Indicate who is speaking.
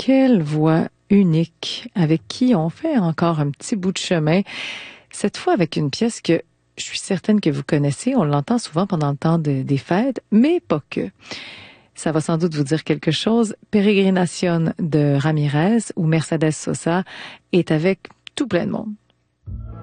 Speaker 1: quelle voix unique, avec qui on fait encore un petit bout de chemin. Cette fois avec une pièce que je suis certaine que vous connaissez, on l'entend souvent pendant le temps des fêtes, mais pas que. Ça va sans doute vous dire quelque chose. Peregrinación de Ramirez, où Mercedes Sosa est avec tout plein de monde.